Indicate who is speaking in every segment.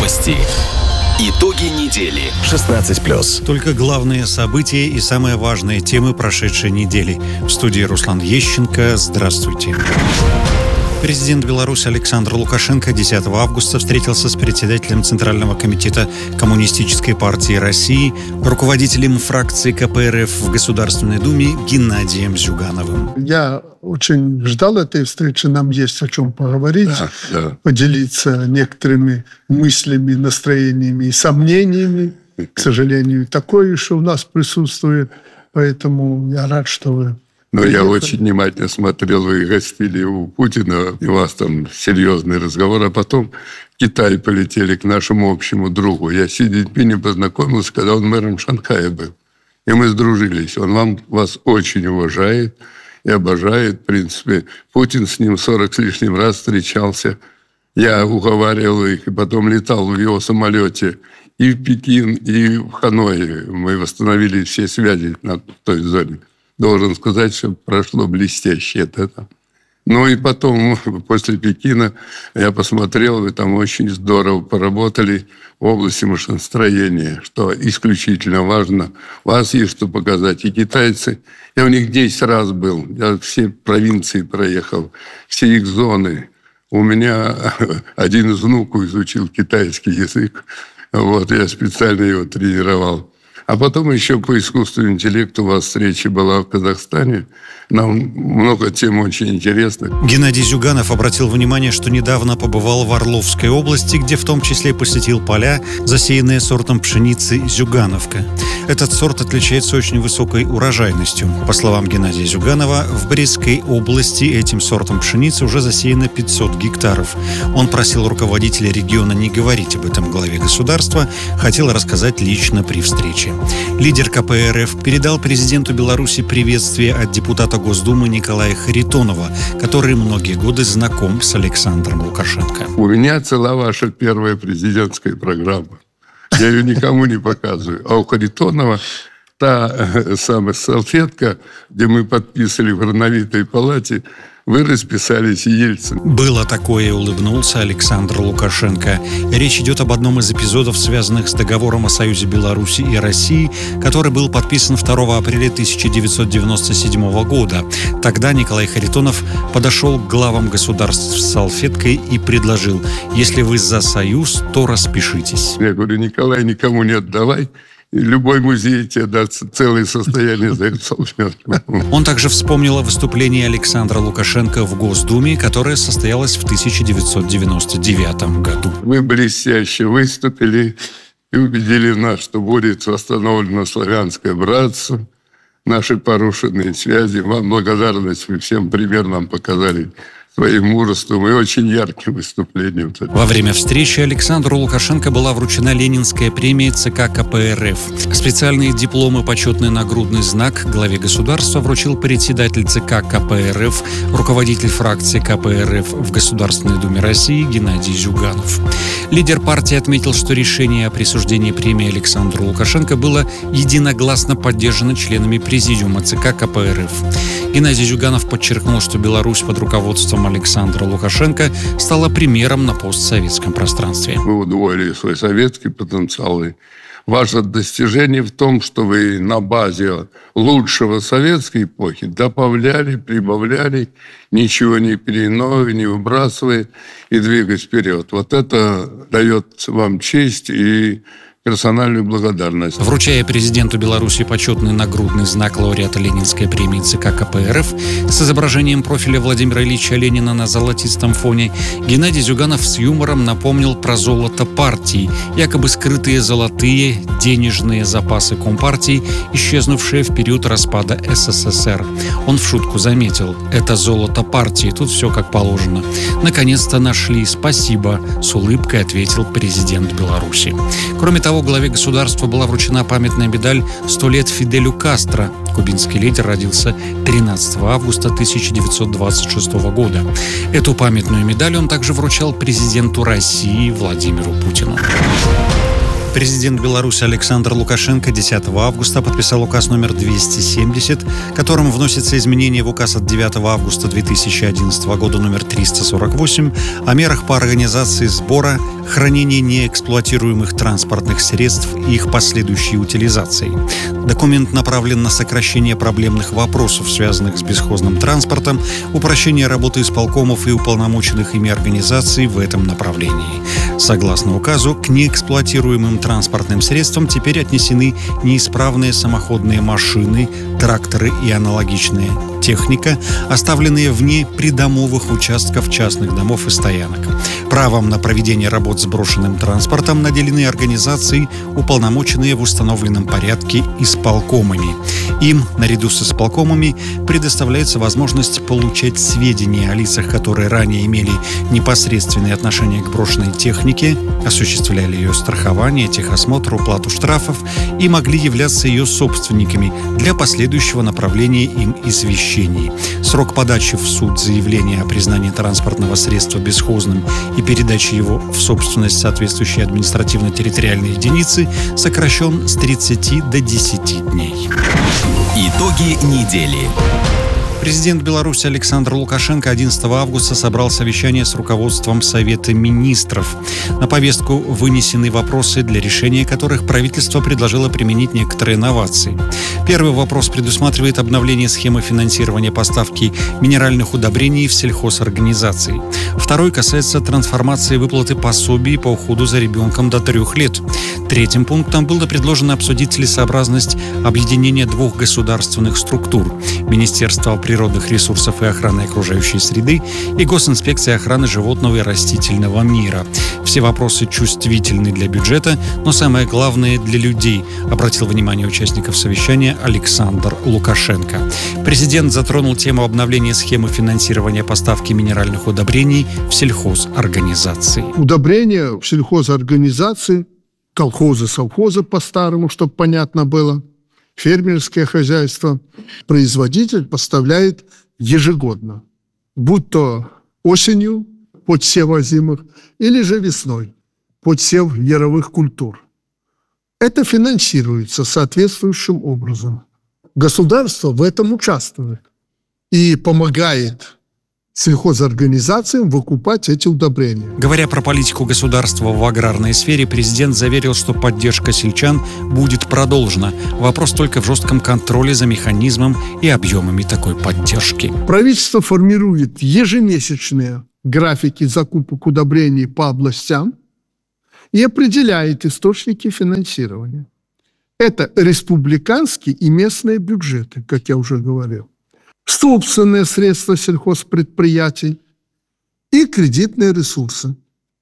Speaker 1: Новости. Итоги недели. 16+.
Speaker 2: Только главные события и самые важные темы прошедшей недели. В студии Руслан Ещенко. Здравствуйте. Президент Беларуси Александр Лукашенко 10 августа встретился с председателем Центрального комитета Коммунистической партии России, руководителем фракции КПРФ в Государственной Думе Геннадием Зюгановым.
Speaker 3: Я очень ждал этой встречи, нам есть о чем поговорить, поделиться некоторыми мыслями, настроениями и сомнениями. К сожалению, такое еще у нас присутствует, поэтому я рад, что вы...
Speaker 4: Но я очень внимательно смотрел, вы гостили у Путина, и у вас там серьезный разговор, а потом в Китай полетели к нашему общему другу. Я с Си Цзиньпинем познакомился, когда он мэром Шанхая был. И мы сдружились. Он вас очень уважает и обожает. В принципе, Путин с ним 40 с лишним раз встречался. Я уговаривал их, и потом летал в его самолете и в Пекин, и в Ханой. Мы восстановили все связи на той зоне. Должен сказать, что прошло блестяще это. Ну и потом, после Пекина, я посмотрел, вы там очень здорово поработали в области машиностроения, что исключительно важно. У вас есть что показать. И китайцы, я у них 10 раз был, я все провинции проехал, все их зоны. У меня один из внуков изучил китайский язык, я специально его тренировал. А потом еще по искусственному интеллекту у вас встреча была в Казахстане. Нам много тем очень интересных.
Speaker 2: Геннадий Зюганов обратил внимание, что недавно побывал в Орловской области, где в том числе посетил поля, засеянные сортом пшеницы «Зюгановка». Этот сорт отличается очень высокой урожайностью. По словам Геннадия Зюганова, в Брестской области этим сортом пшеницы уже засеяно 500 гектаров. Он просил руководителя региона не говорить об этом главе государства, хотел рассказать лично при встрече. Лидер КПРФ передал президенту Беларуси приветствие от депутата Госдумы Николая Харитонова, который многие годы знаком с Александром Лукашенко.
Speaker 4: У меня цела ваша первая президентская программа. Я ее никому не показываю. А у Харитонова та самая салфетка, где мы подписывали в Горновитой палате, вы расписались Ельцин.
Speaker 2: Было такое, улыбнулся Александр Лукашенко. Речь идет об одном из эпизодов, связанных с договором о союзе Беларуси и России, который был подписан 2 апреля 1997 года. Тогда Николай Харитонов подошел к главам государств с салфеткой и предложил: если вы за союз, то распишитесь.
Speaker 4: Я говорю: Николай, никому не отдавай. Любой музей тебе даст целое состояние за эту салфетку.
Speaker 2: Он также вспомнил о выступлении Александра Лукашенко в Госдуме, которое состоялось в 1999 году.
Speaker 4: Мы блестяще выступили и убедили нас, что будет восстановлено славянское братство, наши порушенные связи. Вам благодарность, вы всем пример нам показали своим мужеством и очень ярким выступлением.
Speaker 2: Во время встречи Александру Лукашенко была вручена Ленинская премия ЦК КПРФ. Специальные дипломы, почетный нагрудный знак главе государства вручил председатель ЦК КПРФ, руководитель фракции КПРФ в Государственной Думе России Геннадий Зюганов. Лидер партии отметил, что решение о присуждении премии Александру Лукашенко было единогласно поддержано членами президиума ЦК КПРФ. Геннадий Зюганов подчеркнул, что Беларусь под руководством Александра Лукашенко стала примером на постсоветском пространстве.
Speaker 4: Вы удвоили свой советский потенциал. И ваше достижение в том, что вы на базе лучшего советской эпохи добавляли, прибавляли, ничего не переиновывая, не выбрасывая и двигаясь вперед. Вот это дает вам честь и персональную благодарность.
Speaker 2: Вручая президенту Беларуси почетный нагрудный знак лауреата Ленинской премии ЦК КПРФ с изображением профиля Владимира Ильича Ленина на золотистом фоне, Геннадий Зюганов с юмором напомнил про золото партии, якобы скрытые золотые денежные запасы Компартии, исчезнувшие в период распада СССР. Он в шутку заметил: это золото партии, тут все как положено. Наконец-то нашли, спасибо, с улыбкой ответил президент Беларуси. Кроме того, главе государства была вручена памятная медаль «100 лет Фиделю Кастро». Кубинский лидер родился 13 августа 1926 года. Эту памятную медаль он также вручал президенту России Владимиру Путину. Президент Беларуси Александр Лукашенко 10 августа подписал указ номер 270, которым вносятся изменения в указ от 9 августа 2011 года номер 348 о мерах по организации сбора, хранение неэксплуатируемых транспортных средств и их последующей утилизацией. Документ направлен на сокращение проблемных вопросов, связанных с бесхозным транспортом, упрощение работы исполкомов и уполномоченных ими организаций в этом направлении. Согласно указу, к неэксплуатируемым транспортным средствам теперь отнесены неисправные самоходные машины, тракторы и аналогичная техника, оставленные вне придомовых участков частных домов и стоянок. Правом на проведение работ с брошенным транспортом наделены организации, уполномоченные в установленном порядке исполкомами. Им, наряду с исполкомами, предоставляется возможность получать сведения о лицах, которые ранее имели непосредственное отношение к брошенной технике, осуществляли ее страхование, техосмотр, уплату штрафов и могли являться ее собственниками для последующего направления им извещений. Срок подачи в суд заявления о признании транспортного средства бесхозным и передачи его в собственность соответствующей административно-территориальной единицы сокращен с 30 до 10 дней.
Speaker 1: Итоги недели.
Speaker 2: Президент Беларуси Александр Лукашенко 11 августа собрал совещание с руководством Совета министров. На повестку вынесены вопросы, для решения которых правительство предложило применить некоторые новации. Первый вопрос предусматривает обновление схемы финансирования поставки минеральных удобрений в сельхозорганизации. Второй касается трансформации выплаты пособий по уходу за ребенком до 3 лет. Третьим пунктом было предложено обсудить целесообразность объединения двух государственных структур – Министерства природных ресурсов и охраны окружающей среды и Госинспекции охраны животного и растительного мира. Все вопросы чувствительны для бюджета, но самое главное для людей, обратил внимание участников совещания Александр Лукашенко. Президент затронул тему обновления схемы финансирования поставки минеральных удобрений в сельхозорганизации.
Speaker 3: Удобрения в сельхозорганизации, колхозы, совхозы по-старому, чтобы понятно было, фермерское хозяйство, производитель поставляет ежегодно, будь то осенью, подсев озимых, или же весной, подсев яровых культур. Это финансируется соответствующим образом. Государство в этом участвует и помогает сельхозорганизациям выкупать эти удобрения.
Speaker 2: Говоря про политику государства в аграрной сфере, президент заверил, что поддержка сельчан будет продолжена. Вопрос только в жестком контроле за механизмом и объемами такой поддержки.
Speaker 3: Правительство формирует ежемесячные графики закупок удобрений по областям и определяет источники финансирования. Это республиканские и местные бюджеты, как я уже говорил, собственные средства сельхозпредприятий и кредитные ресурсы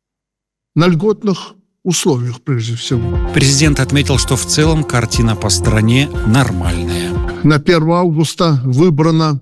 Speaker 3: на льготных условиях прежде всего.
Speaker 2: Президент отметил, что в целом картина по стране нормальная.
Speaker 3: На 1 августа выбрано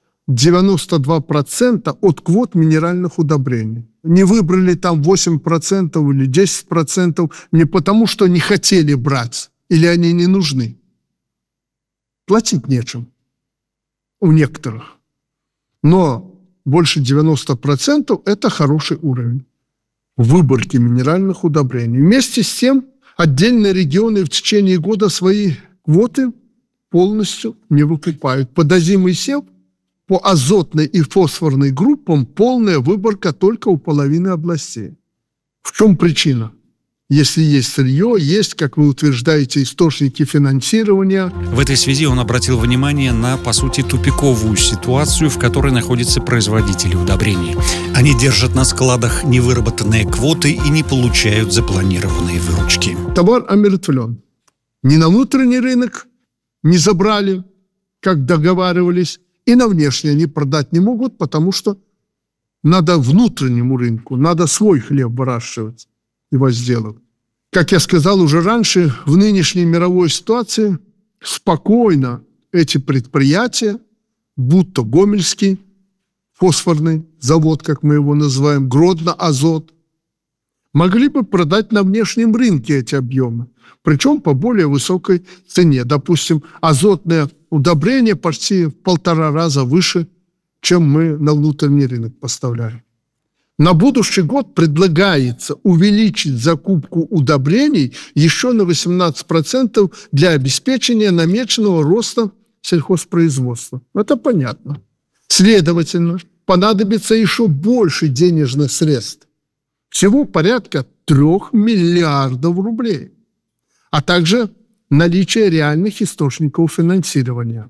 Speaker 3: 92% от квот минеральных удобрений. Не выбрали там 8% или 10% не потому, что не хотели брать или они не нужны. Платить нечем у некоторых. Но больше 90% – это хороший уровень выборки минеральных удобрений. Вместе с тем отдельные регионы в течение года свои квоты полностью не выкупают. Под озимый сев по азотной и фосфорной группам полная выборка только у половины областей. В чем причина? Если есть сырье, есть, как вы утверждаете, источники финансирования.
Speaker 2: В этой связи он обратил внимание на, по сути, тупиковую ситуацию, в которой находятся производители удобрений. Они держат на складах невыработанные квоты и не получают запланированные выручки.
Speaker 3: Товар омертвлен. Ни на внутренний рынок не забрали, как договаривались, и на внешний они продать не могут, потому что надо внутреннему рынку, надо свой хлеб выращивать и возделывать. Как я сказал уже раньше, в нынешней мировой ситуации спокойно эти предприятия, будь то Гомельский фосфорный завод, как мы его называем, Гродно-Азот, могли бы продать на внешнем рынке эти объемы, причем по более высокой цене. Допустим, азотное удобрение почти в 1,5 раза выше, чем мы на внутренний рынок поставляем. На будущий год предлагается увеличить закупку удобрений еще на 18% для обеспечения намеченного роста сельхозпроизводства. Это понятно. Следовательно, понадобится еще больше денежных средств. Всего порядка 3 миллиардов рублей, а также наличие реальных источников финансирования.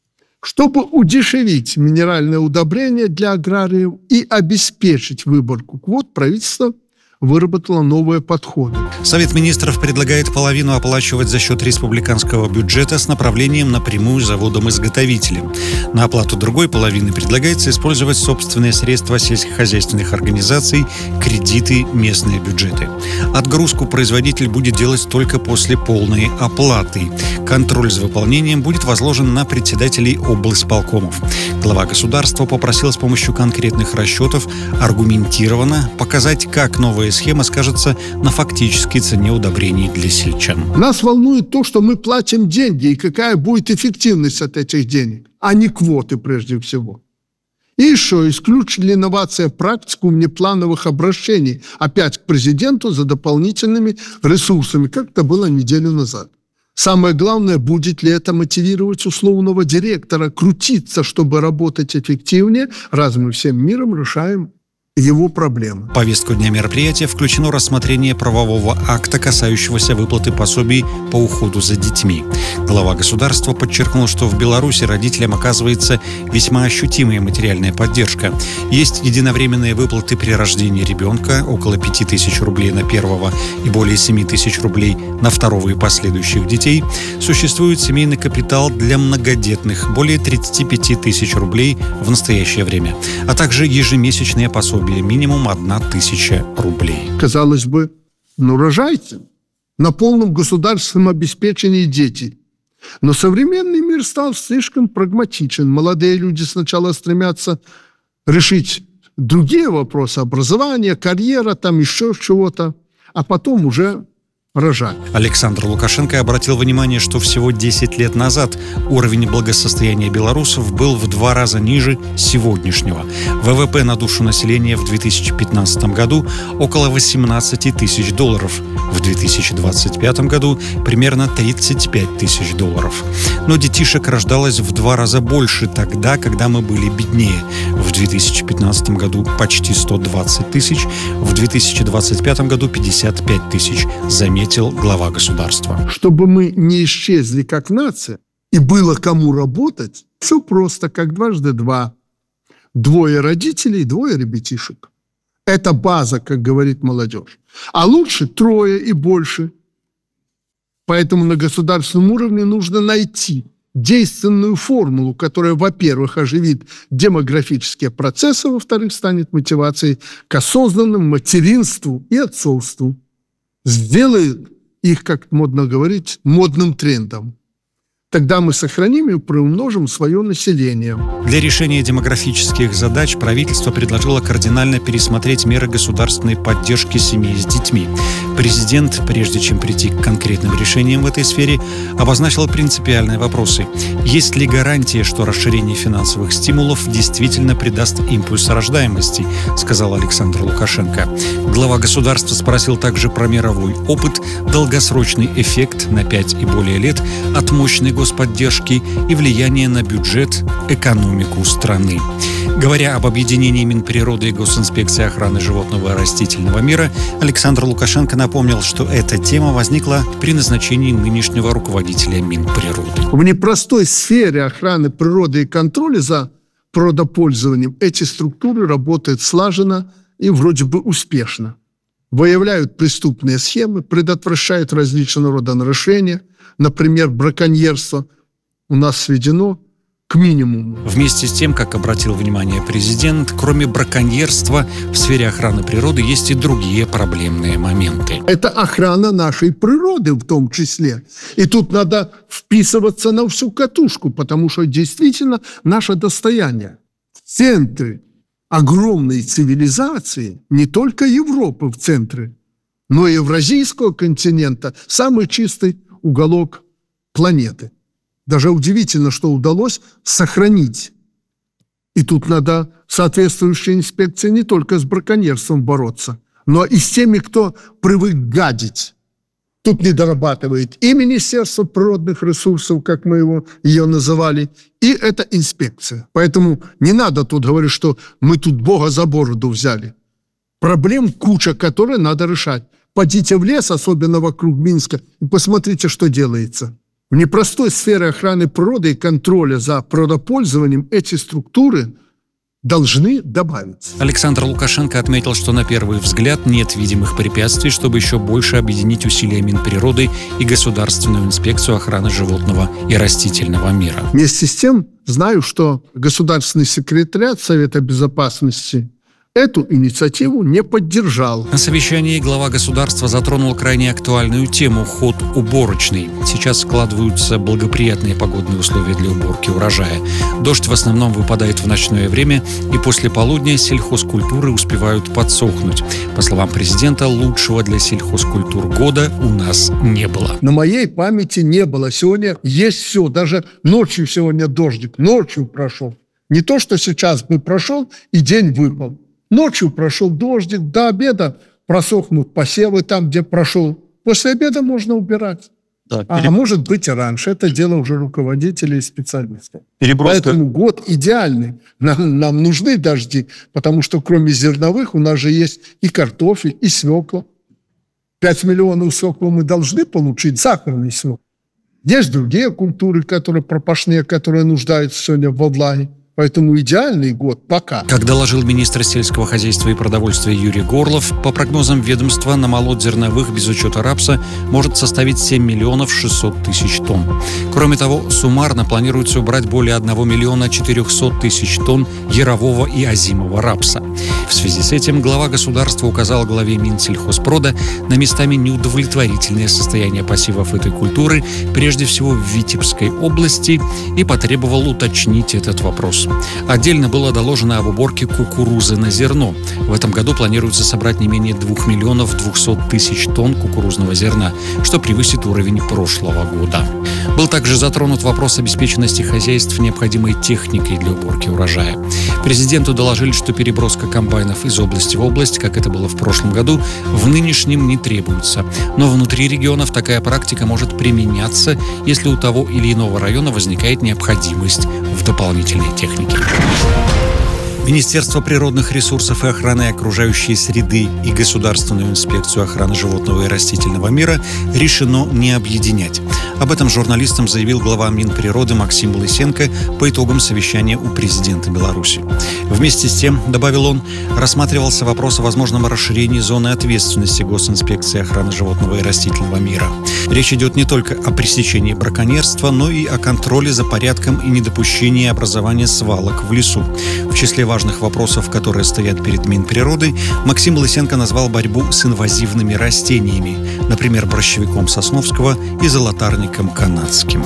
Speaker 3: Чтобы удешевить минеральные удобрения для аграриев и обеспечить выборку квот, правительство выработало новые подходы.
Speaker 2: Совет министров предлагает половину оплачивать за счет республиканского бюджета с направлением напрямую заводам-изготовителям. На оплату другой половины предлагается использовать собственные средства сельскохозяйственных организаций, кредиты, местные бюджеты. Отгрузку производитель будет делать только после полной оплаты. Контроль за выполнением будет возложен на председателей облсполкомов. Глава государства попросил с помощью конкретных расчетов аргументированно показать, как новая схема скажется на фактической цене удобрений для сельчан.
Speaker 3: Нас волнует то, что мы платим деньги и какая будет эффективность от этих денег, а не квоты прежде всего. И еще исключили инновация практику внеплановых обращений опять к президенту за дополнительными ресурсами, как это было неделю назад. Самое главное, будет ли это мотивировать условного директора крутиться, чтобы работать эффективнее, раз мы всем миром решаем его проблемы.
Speaker 2: В повестку дня мероприятия включено рассмотрение правового акта, касающегося выплаты пособий по уходу за детьми. Глава государства подчеркнул, что в Беларуси родителям оказывается весьма ощутимая материальная поддержка. Есть единовременные выплаты при рождении ребенка, около 5000 рублей на первого и более 7000 рублей на второго и последующих детей. Существует семейный капитал для многодетных, более 35 тысяч рублей в настоящее время, а также ежемесячные пособия минимум 1000 рублей.
Speaker 3: Казалось бы, рожайте на полном государственном обеспечении дети. Но современный мир стал слишком прагматичен. Молодые люди сначала стремятся решить другие вопросы: образование, карьера, там еще чего-то, а потом уже рожать.
Speaker 2: Александр Лукашенко обратил внимание, что всего 10 лет назад уровень благосостояния белорусов был в 2 раза ниже сегодняшнего. ВВП на душу населения в 2015 году около 18 тысяч долларов, в 2025 году примерно 35 тысяч долларов. Но детишек рождалось в 2 раза больше тогда, когда мы были беднее. В 2015 году почти 120 тысяч, в 2025 году 55 тысяч, заметил глава государства.
Speaker 3: Чтобы мы не исчезли как нация и было кому работать, все просто, как 2 × 2. 2 родителей, 2 ребятишек. Это база, как говорит молодежь. А лучше 3 и больше. Поэтому на государственном уровне нужно найти действенную формулу, которая, во-первых, оживит демографические процессы, во-вторых, станет мотивацией к осознанному материнству и отцовству. Сделает их, как модно говорить, модным трендом. Тогда мы сохраним и приумножим свое население.
Speaker 2: Для решения демографических задач правительство предложило кардинально пересмотреть меры государственной поддержки семей с детьми. Президент, прежде чем прийти к конкретным решениям в этой сфере, обозначил принципиальные вопросы. Есть ли гарантия, что расширение финансовых стимулов действительно придаст импульс рождаемости, сказал Александр Лукашенко. Глава государства спросил также про мировой опыт, долгосрочный эффект на 5 и более лет от мощной господдержки и влияние на бюджет, экономику страны. Говоря об объединении Минприроды и Госинспекции охраны животного и растительного мира, Александр Лукашенко напомнил, что эта тема возникла при назначении нынешнего руководителя Минприроды.
Speaker 3: В непростой сфере охраны природы и контроля за природопользованием эти структуры работают слаженно и вроде бы успешно. Выявляют преступные схемы, предотвращают различного рода нарушения. Например, браконьерство у нас сведено к минимуму.
Speaker 2: Вместе с тем, как обратил внимание президент, кроме браконьерства в сфере охраны природы есть и другие проблемные моменты.
Speaker 3: Это охрана нашей природы в том числе. И тут надо вписываться на всю катушку, потому что действительно наше достояние. В центре огромной цивилизации, не только Европы в центре, но и евразийского континента, самый чистый уголок планеты. Даже удивительно, что удалось сохранить. И тут надо соответствующей инспекции не только с браконьерством бороться, но и с теми, кто привык гадить. Тут не дорабатывает и Министерство природных ресурсов, как мы ее называли, и эта инспекция. Поэтому не надо тут говорить, что мы тут Бога за бороду взяли. Проблем куча, которые надо решать. Пойдите в лес, особенно вокруг Минска, и посмотрите, что делается. В непростой сфере охраны природы и контроля за природопользованием эти структуры должны добавиться.
Speaker 2: Александр Лукашенко отметил, что на первый взгляд нет видимых препятствий, чтобы еще больше объединить усилия Минприроды и Государственную инспекцию охраны животного и растительного мира.
Speaker 3: Вместе с тем, знаю, что Государственный секретариат Совета Безопасности эту инициативу не поддержал.
Speaker 2: На совещании глава государства затронул крайне актуальную тему – ход уборочный. Сейчас складываются благоприятные погодные условия для уборки урожая. Дождь в основном выпадает в ночное время, и после полудня сельхозкультуры успевают подсохнуть. По словам президента, лучшего для сельхозкультур года у нас не было.
Speaker 3: На моей памяти не было. Сегодня есть все. Даже ночью сегодня дождик. Ночью прошел. Не то, что сейчас бы прошел и день выпал. Ночью прошел дождик, до обеда просохнут посевы там, где прошел. После обеда можно убирать. Да, а может быть и раньше. Это дело уже руководителей и специалистов. Поэтому год идеальный. Нам нужны дожди, потому что кроме зерновых у нас же есть и картофель, и свекла. 5 миллионов свекла мы должны получить, сахарный свекла. Есть другие культуры, которые пропашные, которые нуждаются сегодня во влаге. Поэтому идеальный год пока.
Speaker 2: Как доложил министр сельского хозяйства и продовольствия Юрий Горлов, по прогнозам ведомства, намолот зерновых без учета рапса может составить 7 миллионов 600 тысяч тонн. Кроме того, суммарно планируется убрать более 1 миллиона 400 тысяч тонн ярового и озимого рапса. В связи с этим глава государства указал главе Минсельхозпрода на местами неудовлетворительное состояние посевов этой культуры, прежде всего в Витебской области, и потребовал уточнить этот вопрос. Отдельно было доложено об уборке кукурузы на зерно. В этом году планируется собрать не менее 2 миллионов 200 тысяч тонн кукурузного зерна, что превысит уровень прошлого года. Был также затронут вопрос обеспеченности хозяйств необходимой техникой для уборки урожая. Президенту доложили, что переброска комбайнов из области в область, как это было в прошлом году, в нынешнем не требуется. Но внутри регионов такая практика может применяться, если у того или иного района возникает необходимость в дополнительной технике. Министерство природных ресурсов и охраны окружающей среды и Государственную инспекцию охраны животного и растительного мира решено не объединять. Об этом журналистам заявил глава Минприроды Максим Лысенко по итогам совещания у президента Беларуси. Вместе с тем, добавил он, рассматривался вопрос о возможном расширении зоны ответственности Госинспекции охраны животного и растительного мира. Речь идет не только о пресечении браконьерства, но и о контроле за порядком и недопущении образования свалок в лесу. В числе важных вопросов, которые стоят перед Минприроды, Максим Лысенко назвал борьбу с инвазивными растениями, например, борщевиком сосновского и золотарником канадским.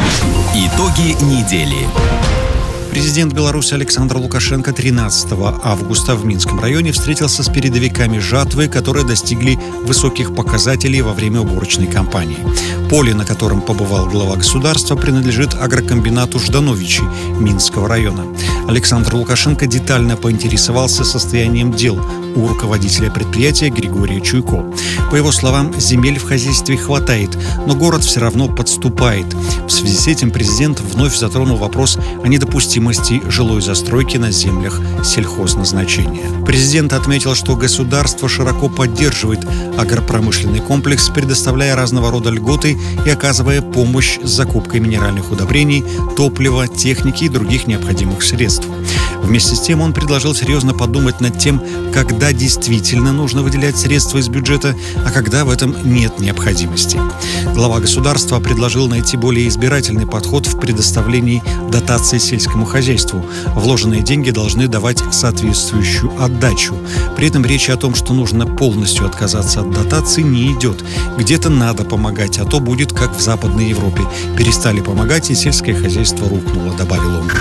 Speaker 1: Итоги недели.
Speaker 2: Президент Беларуси Александр Лукашенко 13 августа в Минском районе встретился с передовиками жатвы, которые достигли высоких показателей во время уборочной кампании. Поле, на котором побывал глава государства, принадлежит агрокомбинату «Ждановичи» Минского района. Александр Лукашенко детально поинтересовался состоянием дел у руководителя предприятия Григория Чуйко. По его словам, земель в хозяйстве хватает, но город все равно подступает. В связи с этим президент вновь затронул вопрос о недопустимости жилой застройки на землях сельхозназначения. Президент отметил, что государство широко поддерживает агропромышленный комплекс, предоставляя разного рода льготы и оказывая помощь с закупкой минеральных удобрений, топлива, техники и других необходимых средств. Вместе с тем он предложил серьезно подумать над тем, когда действительно нужно выделять средства из бюджета, а когда в этом нет необходимости. Глава государства предложил найти более избирательный подход в предоставлении дотаций сельскому хозяйству. Вложенные деньги должны давать соответствующую отдачу. При этом речи о том, что нужно полностью отказаться от дотаций, не идет. Где-то надо помогать, а то будет как в Западной Европе. Перестали помогать, и сельское хозяйство рухнуло, добавил он.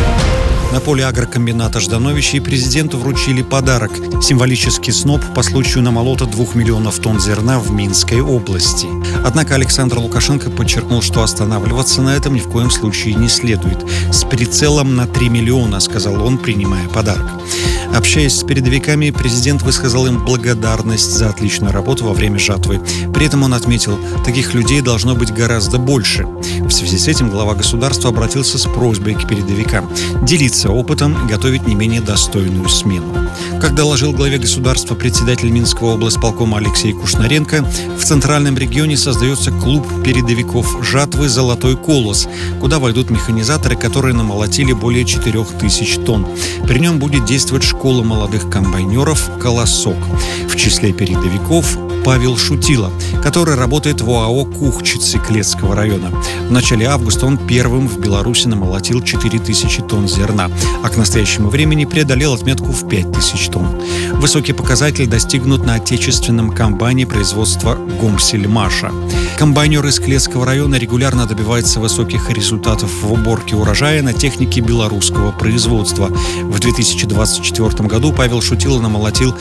Speaker 2: На поле агрокомбината «Ждановичи» президенту вручили подарок – символический сноп по случаю намолота 2 миллионов тонн зерна в Минской области. Однако Александр Лукашенко подчеркнул, что останавливаться на этом ни в коем случае не следует. «С прицелом на 3 миллиона», – сказал он, принимая подарок. Общаясь с передовиками, президент высказал им благодарность за отличную работу во время жатвы. При этом он отметил, таких людей должно быть гораздо больше. В связи с этим глава государства обратился с просьбой к передовикам делиться делиться опытом и готовить не менее достойную смену. Как доложил главе государства председатель Минского облсполкома Алексей Кушнаренко, в центральном регионе создается клуб передовиков жатвы «Золотой колос», куда войдут механизаторы, которые намолотили более 4000 тонн. При нем будет действовать школа молодых комбайнеров «Колосок». В числе передовиков Павел Шутила, который работает в ОАО «Кухчицы» Клецкого района. В начале августа он первым в Беларуси намолотил 4000 тонн зерна, а к настоящему времени преодолел отметку в 5000 тонн. Высокий показатель достигнут на отечественном комбайне производства «Гомсельмаша». Комбайнер из Клецкого района регулярно добивается высоких результатов в уборке урожая на технике белорусского производства. В 2024 году Павел Шутила намолотил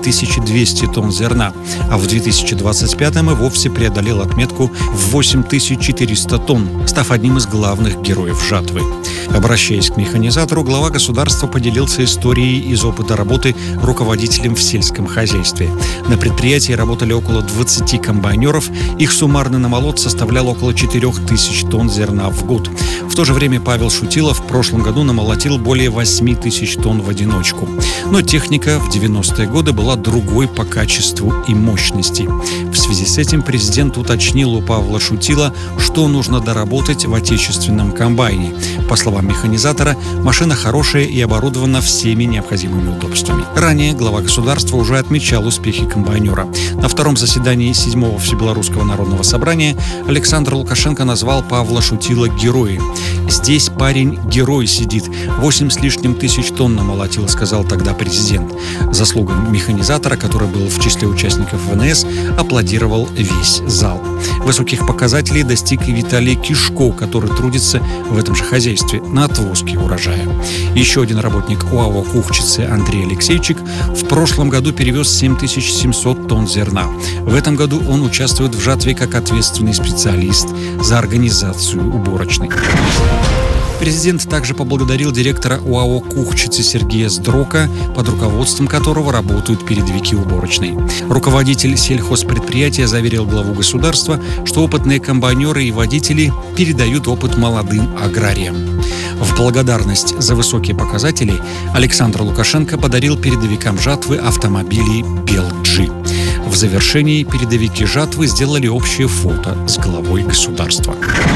Speaker 2: 3200 тонн зерна, а в 2025-м и вовсе преодолел отметку в 8400 тонн, став одним из главных героев жатвы. Обращаясь к механизатору, глава государства поделился историей из опыта работы руководителем в сельском хозяйстве. На предприятии работали около 20 комбайнеров, их суммарный намолот составлял около 4000 тонн зерна в год. В то же время Павел Шутила в прошлом году намолотил более 8000 тонн в одиночку. Но техника в 90-е годы была другой по качеству и мощности. В связи с этим президент уточнил у Павла Шутила, что нужно доработать в отечественном комбайне. По словам механизатора, машина хорошая и оборудована всеми необходимыми удобствами. Ранее глава государства уже отмечал успехи комбайнера. На втором заседании 7-го Всебелорусского народного собрания Александр Лукашенко назвал Павла Шутила героем. «Здесь парень герой сидит. 8 с лишним тысяч тонн намолотил», — сказал тогда президент. Заслугам механизатора, который был в числе участников ВНС, аплодировал весь зал. Высоких показателей достиг и Виталий Кишко, который трудится в этом же хозяйстве на отвозке урожая. Еще один работник ОАО «Кухчицы» Андрей Алексейчик в прошлом году перевез 7700 тонн зерна. В этом году он участвует в жатве как ответственный специалист за организацию уборочной. Президент также поблагодарил директора ОАО «Кухчицы» Сергея Здрока, под руководством которого работают передовики уборочной. Руководитель сельхозпредприятия заверил главу государства, что опытные комбайнеры и водители передают опыт молодым аграриям. В благодарность за высокие показатели Александр Лукашенко подарил передовикам жатвы автомобили «Белджи». В завершении передовики жатвы сделали общее фото с главой государства.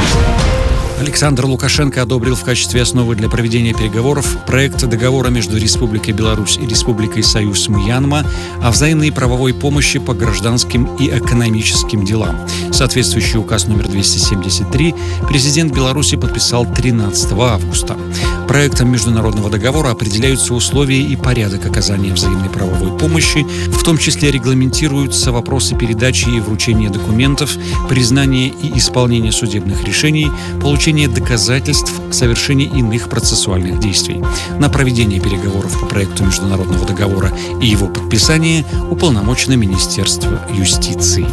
Speaker 2: Александр Лукашенко одобрил в качестве основы для проведения переговоров проект договора между Республикой Беларусь и Республикой Союз Мьянма о взаимной правовой помощи по гражданским и экономическим делам. Соответствующий указ номер 273 президент Беларуси подписал 13 августа. Проектом международного договора определяются условия и порядок оказания взаимной правовой помощи, в том числе регламентируются вопросы передачи и вручения документов, признания и исполнения судебных решений, получения доказательств, совершения иных процессуальных действий. На проведение переговоров по проекту международного договора и его подписание уполномочено Министерство юстиции.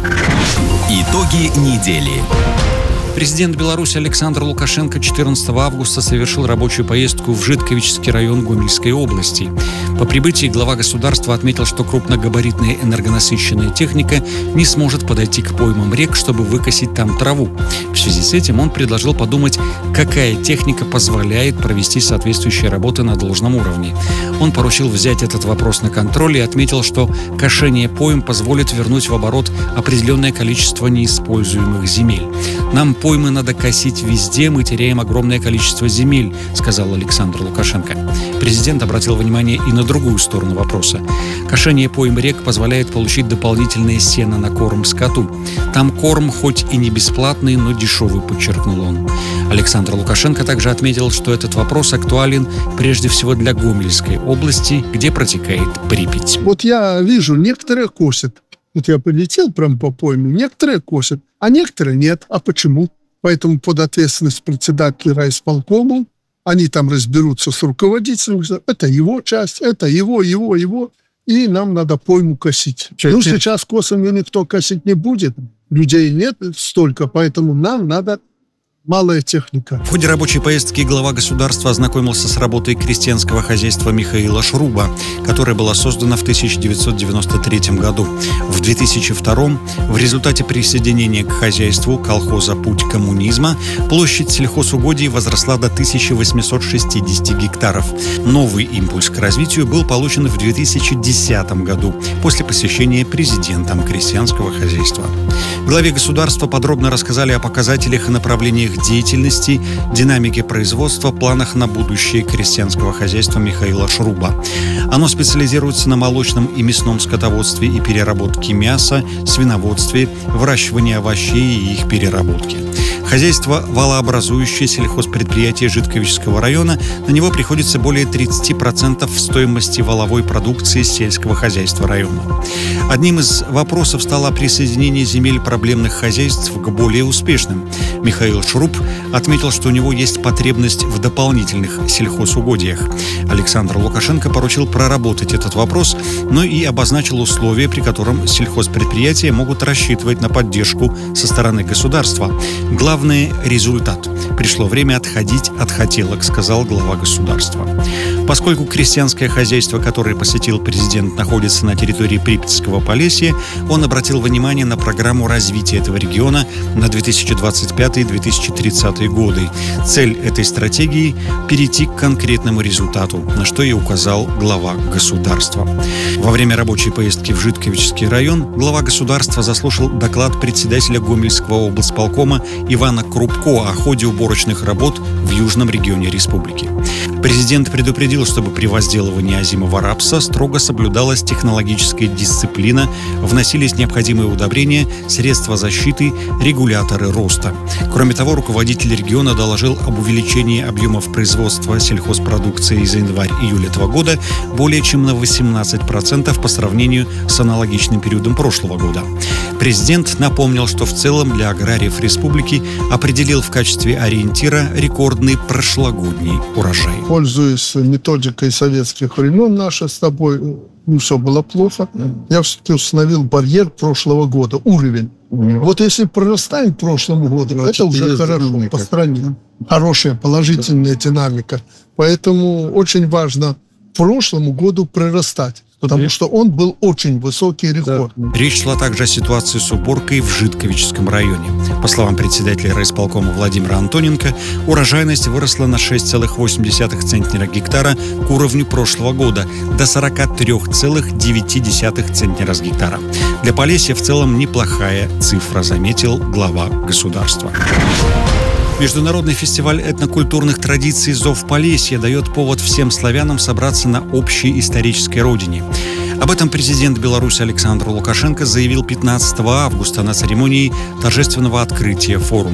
Speaker 1: Итоги недели.
Speaker 2: Президент Беларуси Александр Лукашенко 14 августа совершил рабочую поездку в Житковичский район Гомельской области. По прибытии глава государства отметил, что крупногабаритная энергонасыщенная техника не сможет подойти к поймам рек, чтобы выкосить там траву. В связи с этим он предложил подумать, какая техника позволяет провести соответствующие работы на должном уровне. Он поручил взять этот вопрос на контроль и отметил, что кошение пойм позволит вернуть в оборот определенное количество неиспользуемых земель. «Нам поймы надо косить везде, мы теряем огромное количество земель», — сказал Александр Лукашенко. Президент обратил внимание и на другую сторону вопроса. Кошение пойм рек позволяет получить дополнительное сено на корм скоту. Там корм хоть и не бесплатный, но дешевый, подчеркнул он. Александр Лукашенко также отметил, что этот вопрос актуален прежде всего для Гомельской области, где протекает Припять.
Speaker 3: Вот я вижу, некоторые косят. Вот я полетел прям по пойме, некоторые косят, а некоторые нет. А почему? Поэтому под ответственность председателя райисполкома они там разберутся с руководителем. Это его часть, это его. И нам надо пойму косить. Сейчас косами никто косить не будет. Людей нет столько, поэтому нам надо малая техника.
Speaker 2: В ходе рабочей поездки глава государства ознакомился с работой крестьянского хозяйства Михаила Шруба, которое было создано в 1993 году. В 2002 в результате присоединения к хозяйству колхоза «Путь коммунизма» площадь сельхозугодий возросла до 1860 гектаров. Новый импульс к развитию был получен в 2010 году после посещения президентом крестьянского хозяйства. Главе государства подробно рассказали о показателях и направлениях деятельности, динамике производства, планах на будущее крестьянского хозяйства Михаила Шруба. Оно специализируется на молочном и мясном скотоводстве и переработке мяса, свиноводстве, выращивании овощей и их переработке. Хозяйство валообразующее сельхозпредприятие Житковичского района, на него приходится более 30% стоимости валовой продукции сельского хозяйства района. Одним из вопросов стало присоединение земель проблемных хозяйств к более успешным. Михаил Шруб отметил, что у него есть потребность в дополнительных сельхозугодиях. Александр Лукашенко поручил проработать этот вопрос, но и обозначил условия, при котором сельхозпредприятия могут рассчитывать на поддержку со стороны государства. Главное – результат. Пришло время отходить от хотелок, сказал глава государства. Поскольку крестьянское хозяйство, которое посетил президент, находится на территории Припятского Полесья, он обратил внимание на программу развития этого региона на 2025-2030 годы. Цель этой стратегии – перейти к конкретному результату, на что и указал глава государства. Во время рабочей поездки в Житковичский район глава государства заслушал доклад председателя Гомельского облсполкома Ивана Крупко о ходе уборочных работ в южном регионе республики. Президент предупредил, чтобы при возделывании озимого рапса строго соблюдалась технологическая дисциплина, вносились необходимые удобрения, средства защиты, регуляторы роста. Кроме того, руководитель региона доложил об увеличении объемов производства сельхозпродукции за январь-июль этого года более чем на 18% по сравнению с аналогичным периодом прошлого года. Президент напомнил, что в целом для аграриев республики определил в качестве ориентира рекордный прошлогодний урожай.
Speaker 3: Пользуясь методикой советских времен, наша с тобой, все было плохо. Я все-таки установил барьер прошлого года, уровень. Вот если прорастает к прошлому году, это уже хорошо по стране. Хорошая положительная динамика. Поэтому очень важно прошлому году прорастать, потому что он был очень высокий рекорд.
Speaker 2: Речь шла также о ситуации с уборкой в Житковичском районе. По словам председателя райисполкома Владимира Антоненко, урожайность выросла на 6,8 центнера гектара к уровню прошлого года до 43,9 центнера с гектара. Для Полесья в целом неплохая цифра, заметил глава государства. Международный фестиваль этнокультурных традиций «Зов Полесья» дает повод всем славянам собраться на общей исторической родине. Об этом президент Беларуси Александр Лукашенко заявил 15 августа на церемонии торжественного открытия форума.